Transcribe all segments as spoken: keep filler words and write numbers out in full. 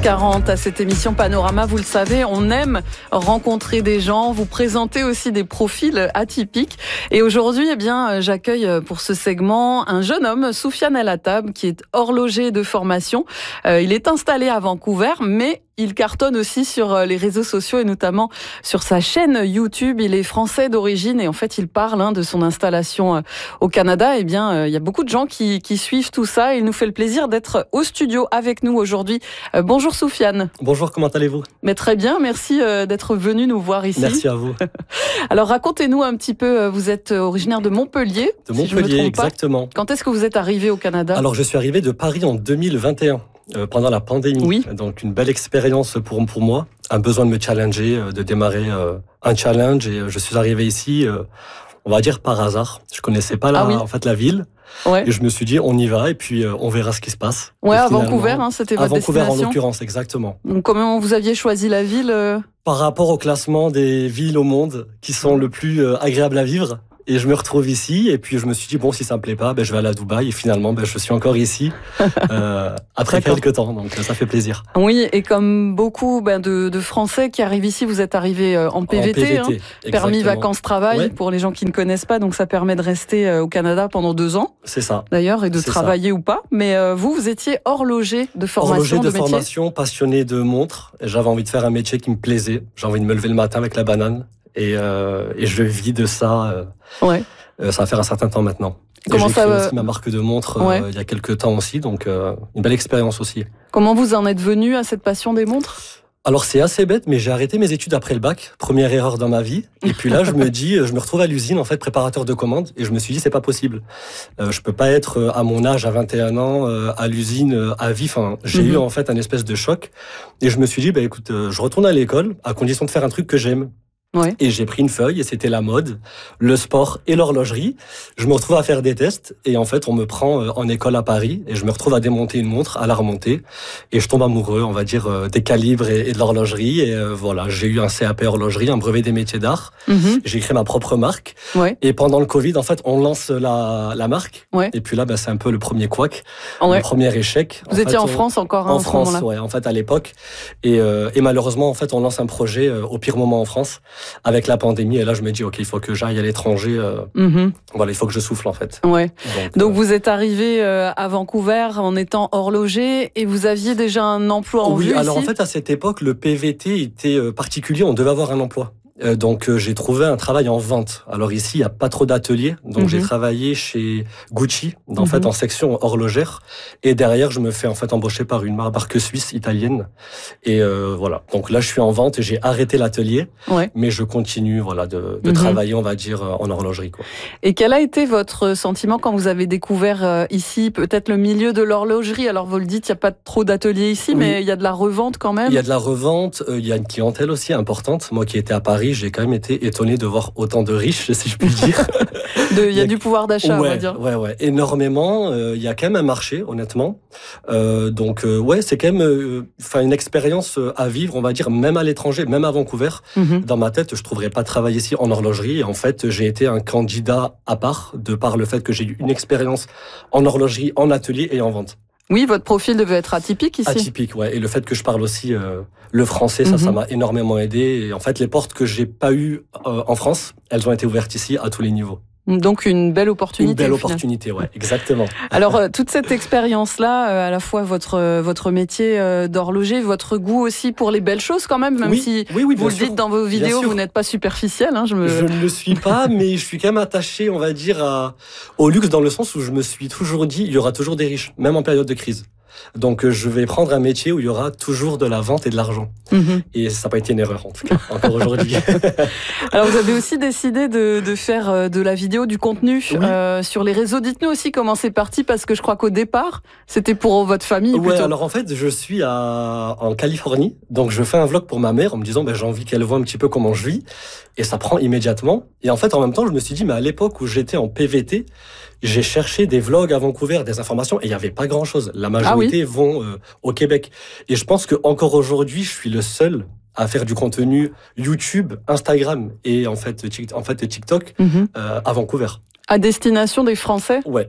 quarante à cette émission Panorama. Vous le savez, on aime rencontrer des gens, vous présenter aussi des profils atypiques. Et aujourd'hui, eh bien, j'accueille pour ce segment un jeune homme, Soufiane El Attab, qui est horloger de formation. Euh, il est installé à Vancouver, mais il cartonne aussi sur les réseaux sociaux et notamment sur sa chaîne YouTube. Il est français d'origine et en fait, il parle hein, de son installation au Canada. Eh bien, euh, il y a beaucoup de gens qui, qui suivent tout ça. Il nous fait le plaisir d'être au studio avec nous aujourd'hui. Euh, bonjour Soufiane. Bonjour, comment allez-vous ? Mais très bien, merci euh, d'être venu nous voir ici. Merci à vous. Alors racontez-nous un petit peu, vous êtes originaire de Montpellier. De si Montpellier, je me trompe pas. Exactement. Quand est-ce que vous êtes arrivé au Canada ? Alors, je suis arrivé de Paris en deux mille vingt et un. Euh, pendant la pandémie. Oui. Donc une belle expérience pour, pour moi, un besoin de me challenger, euh, de démarrer euh, un challenge et euh, je suis arrivé ici, euh, on va dire par hasard. Je connaissais pas la, ah oui. en fait la ville ouais. et je me suis dit on y va et puis euh, on verra ce qui se passe. Ouais, et à Vancouver, hein, c'était votre à Vancouver destination. En l'occurrence, exactement. Donc, comment vous aviez choisi la ville euh... Par rapport au classement des villes au monde qui sont le plus euh, agréables à vivre. Et je me retrouve ici, et puis je me suis dit, bon, si ça me plaît pas, ben, je vais aller à Dubaï, et finalement, ben, je suis encore ici, euh, après quelques temps, donc ça fait plaisir. Oui, et comme beaucoup ben, de, de Français qui arrivent ici, vous êtes arrivés en P V T, en P V T hein, permis vacances-travail, ouais. Pour les gens qui ne connaissent pas, donc ça permet de rester au Canada pendant deux ans. C'est ça. D'ailleurs, et de travailler ça. ou pas, mais euh, vous, vous étiez horloger de formation, horloger de, de formation, passionné de montres, j'avais envie de faire un métier qui me plaisait, j'ai envie de me lever le matin avec la banane, et, euh, et je vis de ça... Euh, ouais. Euh, ça va faire un certain temps maintenant. Comment j'ai ça créé euh... aussi ma marque de montres euh, ouais. il y a quelques temps aussi, donc euh, une belle expérience aussi. Comment vous en êtes venu à cette passion des montres ? Alors c'est assez bête, mais j'ai arrêté mes études après le bac, première erreur dans ma vie. Et puis là, je me dis, je me retrouve à l'usine en fait préparateur de commandes, et je me suis dit c'est pas possible. Euh, je peux pas être à mon âge, à vingt et un ans, euh, à l'usine euh, à vie. Enfin, j'ai mm-hmm. eu en fait un espèce de choc, et je me suis dit bah écoute, euh, je retourne à l'école à condition de faire un truc que j'aime. Ouais. Et j'ai pris une feuille et c'était la mode, le sport et l'horlogerie. Je me retrouve à faire des tests et en fait on me prend en école à Paris et je me retrouve à démonter une montre, à la remonter et je tombe amoureux, on va dire, des calibres et, et de l'horlogerie. Et euh, voilà, j'ai eu un C A P horlogerie, un brevet des métiers d'art. Mm-hmm. J'ai créé ma propre marque. Ouais. Et pendant le Covid, en fait, on lance la, la marque. Ouais. Et puis là, bah, c'est un peu le premier couac, ouais. le premier échec. Vous en étiez fait, en on, France encore En hein, France, ce ouais, en fait, à l'époque. Et, euh, et malheureusement, en fait, on lance un projet euh, au pire moment en France avec la pandémie. Et là, je me dis, OK, il faut que j'aille à l'étranger. Euh, mm-hmm. Voilà, il faut que je souffle, en fait. Ouais. Donc, Donc euh, vous êtes arrivé euh, à Vancouver en étant horloger et vous aviez déjà un emploi en oui, vue Oui, alors ici ? En fait, à cette époque, le P V T était euh, particulier. On devait avoir un emploi. Euh, donc, euh, j'ai trouvé un travail en vente. Alors ici, il n'y a pas trop d'ateliers. Donc, mm-hmm. j'ai travaillé chez Gucci, en mm-hmm. fait, en section horlogère. Et derrière, je me fais en fait embaucher par une marque suisse italienne. Et euh, voilà. Donc là, je suis en vente et j'ai arrêté l'atelier. Ouais. Mais je continue, voilà, de, de mm-hmm. travailler, on va dire, en horlogerie, quoi. Et quel a été votre sentiment quand vous avez découvert euh, ici, peut-être le milieu de l'horlogerie ? Alors, vous le dites, il n'y a pas trop d'ateliers ici, oui. mais il y a de la revente quand même. Il y a de la revente. Il euh, y a une clientèle aussi importante. Moi qui étais à Paris, j'ai quand même été étonné de voir autant de riches, si je puis dire. de, il y a du pouvoir d'achat, ouais, on va dire. Ouais, ouais, énormément. Euh, il y a quand même un marché, honnêtement. Euh, donc, euh, ouais, c'est quand même, enfin, euh, une expérience à vivre, on va dire, même à l'étranger, même à Vancouver. Mm-hmm. Dans ma tête, je trouverais pas travailler ici en horlogerie. Et en fait, j'ai été un candidat à part, de par le fait que j'ai eu une expérience en horlogerie, en atelier et en vente. Oui, votre profil devait être atypique ici. Atypique, ouais. Et le fait que je parle aussi euh, le français, ça, mm-hmm. ça m'a énormément aidé. Et en fait, les portes que j'ai pas eues euh, en France, elles ont été ouvertes ici à tous les niveaux. Donc une belle opportunité. Une belle opportunité, ouais, exactement. Alors euh, toute cette expérience-là, euh, à la fois votre euh, votre métier euh, d'horloger, votre goût aussi pour les belles choses quand même, même oui, si oui, oui, vous le sûr. dites dans vos vidéos, vous n'êtes pas superficiel. Hein, je me... je ne le suis pas, mais je suis quand même attaché, on va dire, à, au luxe dans le sens où je me suis toujours dit, il y aura toujours des riches, même en période de crise. Donc, je vais prendre un métier où il y aura toujours de la vente et de l'argent. Mmh. Et ça n'a pas été une erreur, en tout cas, encore aujourd'hui. Alors, vous avez aussi décidé de, de faire de la vidéo, du contenu oui. euh, sur les réseaux. Dites-nous aussi comment c'est parti, parce que je crois qu'au départ, c'était pour votre famille. Ouais, plutôt. Alors en fait, je suis à, en Californie. Donc, je fais un vlog pour ma mère en me disant, ben, j'ai envie qu'elle voit un petit peu comment je vis. Et ça prend immédiatement. Et en fait, en même temps, je me suis dit, mais à l'époque où j'étais en P V T, j'ai cherché des vlogs à Vancouver, des informations, et il n'y avait pas grand-chose. La majorité ah oui. vont euh, au Québec. Et je pense qu'encore aujourd'hui, je suis le seul à faire du contenu YouTube, Instagram et en fait, en fait TikTok mm-hmm. euh, à Vancouver. À destination des Français ? Ouais.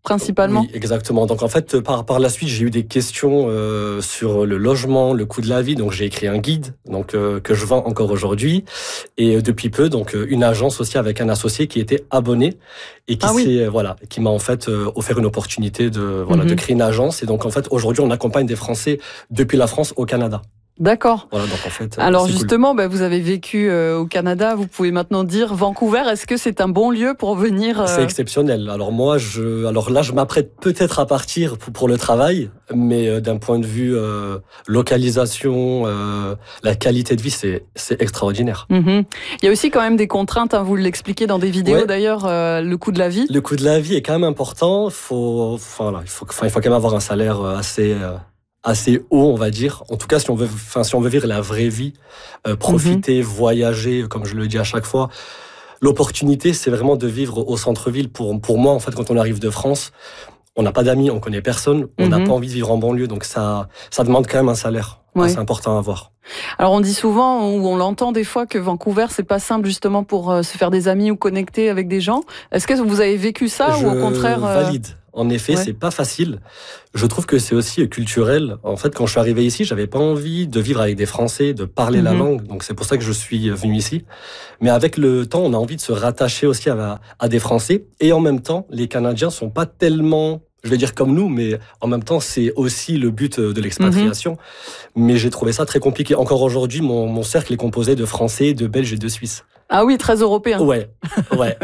principalement. Oui, exactement. Donc en fait, par, par la suite, j'ai eu des questions euh, sur le logement, le coût de la vie. Donc j'ai écrit un guide donc euh, que je vends encore aujourd'hui. Et euh, depuis peu, donc euh, une agence aussi avec un associé qui était abonné et qui ah, s'est oui. euh, voilà, qui m'a en fait euh, offert une opportunité de voilà mm-hmm. de créer une agence. Et donc en fait, aujourd'hui, on accompagne des Français depuis la France au Canada. D'accord. Voilà, donc en fait, alors justement, cool. bah, vous avez vécu euh, au Canada, vous pouvez maintenant dire Vancouver, est-ce que c'est un bon lieu pour venir euh... C'est exceptionnel. Alors moi, je, alors là, je m'apprête peut-être à partir pour, pour le travail, mais euh, d'un point de vue euh, localisation, euh, la qualité de vie, c'est, c'est extraordinaire. Mm-hmm. Il y a aussi quand même des contraintes, hein, vous l'expliquez dans des vidéos ouais. d'ailleurs, euh, le coût de la vie. Le coût de la vie est quand même important. Faut, enfin, voilà, il faut, enfin, il faut quand même avoir un salaire assez. Euh, assez haut, on va dire. En tout cas, si on veut, enfin, si on veut vivre la vraie vie, euh, profiter, mm-hmm. voyager, comme je le dis à chaque fois. L'opportunité, c'est vraiment de vivre au centre-ville. Pour, pour moi, en fait, quand on arrive de France, on n'a pas d'amis, on connaît personne, on n'a mm-hmm. pas envie de vivre en banlieue, donc ça, ça demande quand même un salaire. Ouais. C'est important à avoir. Alors on dit souvent, ou on l'entend des fois, que Vancouver, c'est pas simple justement pour euh, se faire des amis ou connecter avec des gens. Est-ce que vous avez vécu ça je ou au contraire euh... valide. En effet, ouais. c'est pas facile. Je trouve que c'est aussi culturel. En fait, quand je suis arrivé ici, j'avais pas envie de vivre avec des Français, de parler mm-hmm. la langue. Donc c'est pour ça que je suis venu ici. Mais avec le temps, on a envie de se rattacher aussi à, à des Français. Et en même temps, les Canadiens sont pas tellement, je vais dire comme nous, mais en même temps, c'est aussi le but de l'expatriation. Mm-hmm. Mais j'ai trouvé ça très compliqué. Encore aujourd'hui, mon, mon cercle est composé de Français, de Belges et de Suisses. Ah oui, très européen. Ouais, ouais.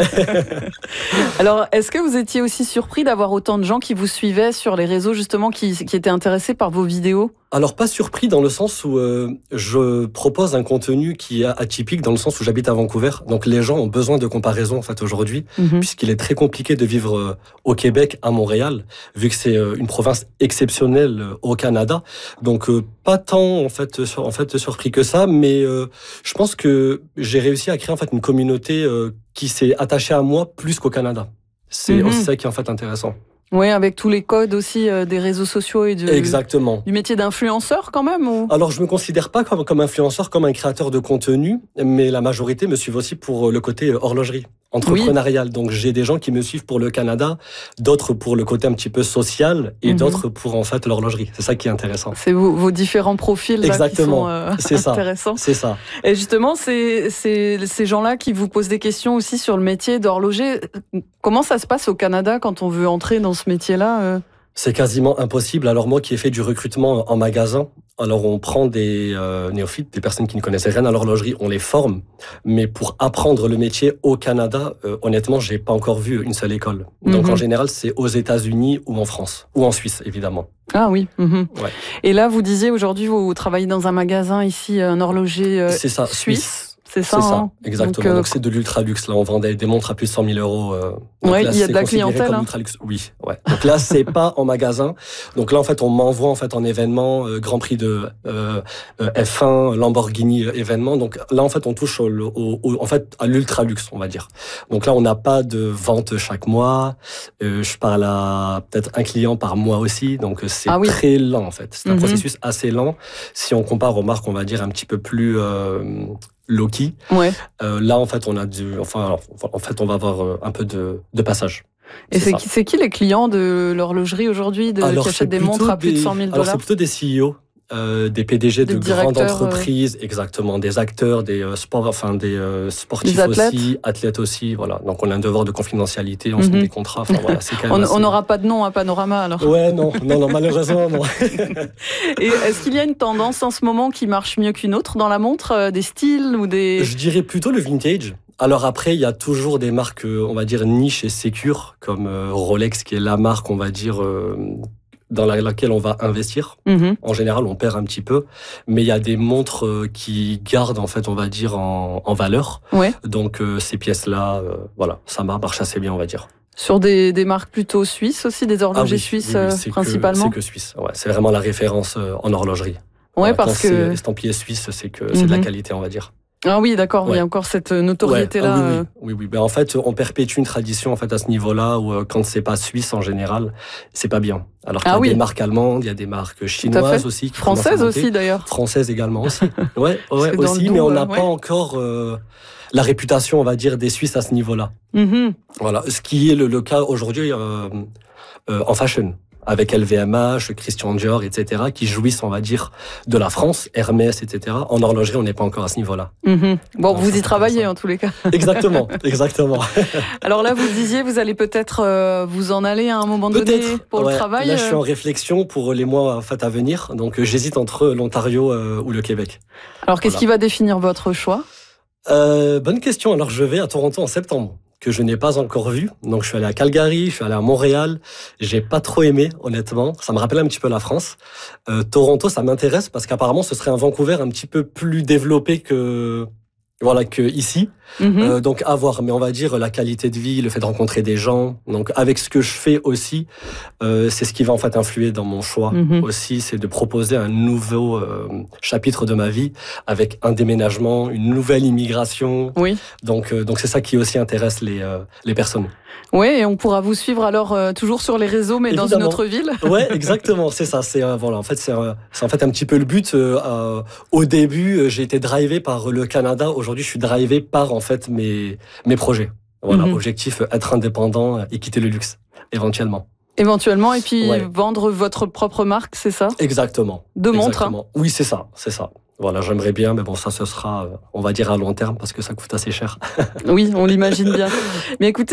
Alors, est-ce que vous étiez aussi surpris d'avoir autant de gens qui vous suivaient sur les réseaux, justement, qui, qui étaient intéressés par vos vidéos ? Alors, pas surpris dans le sens où euh, je propose un contenu qui est atypique, dans le sens où j'habite à Vancouver. Donc, les gens ont besoin de comparaison, en fait, aujourd'hui, mm-hmm. puisqu'il est très compliqué de vivre euh, au Québec, à Montréal, vu que c'est euh, une province exceptionnelle euh, au Canada. Donc, euh, pas tant, en fait, sur, en fait, surpris que ça, mais euh, je pense que j'ai réussi à créer, en fait, une communauté euh, qui s'est attachée à moi plus qu'au Canada. C'est mm-hmm. aussi ça qui est, en fait, intéressant. Oui, avec tous les codes aussi euh, des réseaux sociaux et de, Exactement. du métier d'influenceur quand même ou... Alors, je me considère pas comme, comme influenceur, comme un créateur de contenu, mais la majorité me suivent aussi pour le côté horlogerie, entrepreneurial. Oui. Donc, j'ai des gens qui me suivent pour le Canada, d'autres pour le côté un petit peu social et mm-hmm. d'autres pour, en fait, l'horlogerie. C'est ça qui est intéressant. C'est vos, vos différents profils là, Exactement. qui sont euh, c'est ça. intéressants. C'est ça. Et justement, c'est, c'est ces gens-là qui vous posent des questions aussi sur le métier d'horloger. Comment ça se passe au Canada quand on veut entrer dans ce métier-là euh C'est quasiment impossible. Alors moi qui ai fait du recrutement en magasin, alors on prend des euh, néophytes, des personnes qui ne connaissaient rien à l'horlogerie, on les forme. Mais pour apprendre le métier au Canada, euh, honnêtement, j'ai pas encore vu une seule école. Donc mm-hmm. en général, c'est aux États-Unis ou en France, ou en Suisse évidemment. Ah oui. Mm-hmm. Ouais. Et là, vous disiez aujourd'hui, vous travaillez dans un magasin ici, un horloger euh, c'est ça, suisse. Suisse. C'est ça, c'est ça hein. exactement. Donc, euh... Donc c'est de l'ultra luxe. Là, on vendait des montres à plus de cent mille euros. Euh, ouais, là, il y a de la clientèle. Hein. Luxe. Oui, ouais. Donc là, c'est pas en magasin. Donc là, en fait, on m'envoie en fait en événement, euh, Grand Prix de euh, F un, Lamborghini euh, événement. Donc là, en fait, on touche au, au, au, en fait à l'ultra luxe, on va dire. Donc là, on n'a pas de vente chaque mois. Euh, je parle à peut-être un client par mois aussi. Donc c'est ah, oui. très lent en fait. C'est un mm-hmm. processus assez lent. Si on compare aux marques, on va dire un petit peu plus euh, low-key. Ouais. Euh, là, en fait, on a du, enfin, alors, en fait, on va avoir un peu de, de passage. Et c'est, c'est, qui, c'est qui les clients de l'horlogerie aujourd'hui, de, qui achètent des montres à plus de cent mille dollars? Alors, c'est plutôt des C E O. Euh, des P D G de grandes entreprises, euh... exactement, des acteurs, des euh, sports, enfin des euh, sportifs des athlètes. aussi, athlètes aussi, voilà. Donc on a un devoir de confidentialité, on mm-hmm. signe des contrats. Enfin voilà, c'est quand même. on n'aura assez... pas de nom à Panorama alors. Ouais, non, non, non, malheureusement non. Et est-ce qu'il y a une tendance en ce moment qui marche mieux qu'une autre dans la montre, euh, des styles ou des? Je dirais plutôt le vintage. Alors après, il y a toujours des marques, on va dire niche et sécures, comme euh, Rolex, qui est la marque, on va dire. Euh, dans laquelle on va investir. Mmh. En général, on perd un petit peu, mais il y a des montres qui gardent, en fait, on va dire, en, en valeur. Ouais. Donc, euh, ces pièces-là, euh, voilà, ça marche assez bien, on va dire. Sur des, des marques plutôt suisses aussi, des horlogers ah oui, suisses oui, oui, c'est principalement? Que, c'est que suisse, ouais. C'est vraiment la référence en horlogerie. Ouais, voilà, parce quand que... c'est estampillé suisse, c'est que c'est mmh. de la qualité, on va dire. Ah oui, d'accord, ouais. Il y a encore cette notoriété-là. Ouais. Ah, oui, oui, oui. oui. Ben, en fait, on perpétue une tradition en fait, à ce niveau-là, où euh, quand c'est pas suisse en général, c'est pas bien. Alors qu'il ah, y a oui. des marques allemandes, il y a des marques chinoises aussi. Qui Françaises aussi, d'ailleurs. Françaises également aussi. Ouais, ouais aussi, doux, mais on n'a ouais. pas encore euh, la réputation, on va dire, des Suisses à ce niveau-là. Mm-hmm. Voilà. Ce qui est le, le cas aujourd'hui... Euh, euh, en fashion, avec L V M H, Christian Dior, et cetera, qui jouissent, on va dire, de la France, Hermès, et cetera. En horlogerie, on n'est pas encore à ce niveau-là. Mmh. Bon, Alors, vous ça, y travaillez en tous les cas. Exactement, exactement. Alors là, vous disiez, vous allez peut-être euh, vous en aller à un moment donné pour ouais. le travail. Là, je suis en réflexion pour les mois en fait, à venir. Donc, euh, j'hésite entre l'Ontario euh, ou le Québec. Alors, qu'est-ce voilà. qui va définir votre choix? euh, Bonne question. Alors, je vais à Toronto en septembre, que je n'ai pas encore vu. Donc, je suis allé à Calgary, je suis allé à Montréal. J'ai pas trop aimé, honnêtement. Ça me rappelle un petit peu la France. Euh, Toronto, ça m'intéresse parce qu'apparemment, ce serait un Vancouver un petit peu plus développé que, voilà, que ici. Mmh. Euh, donc, à voir. Mais on va dire la qualité de vie, le fait de rencontrer des gens. Donc, avec ce que je fais aussi, euh, c'est ce qui va en fait influer dans mon choix Mmh. aussi. C'est de proposer un nouveau euh, chapitre de ma vie avec un déménagement, une nouvelle immigration. Oui. Donc, euh, donc c'est ça qui aussi intéresse les, euh, les personnes. Oui, et on pourra vous suivre alors euh, toujours sur les réseaux, mais Évidemment. dans une autre ville. Ouais, exactement, c'est ça. C'est euh, voilà, en fait, c'est euh, c'est en fait un petit peu le but. Euh, euh, au début, euh, j'ai été drivé par le Canada. Aujourd'hui, je suis drivé par en fait mes mes projets. Voilà, Mhm. objectif être indépendant et quitter le luxe éventuellement. Éventuellement, et puis Ouais. vendre votre propre marque, c'est ça? Exactement. De montres. Exactement. Oui, c'est ça, c'est ça. Voilà, j'aimerais bien, mais bon, ça, ce sera, euh, on va dire à long terme parce que ça coûte assez cher. Oui, on l'imagine bien. Mais écoutez.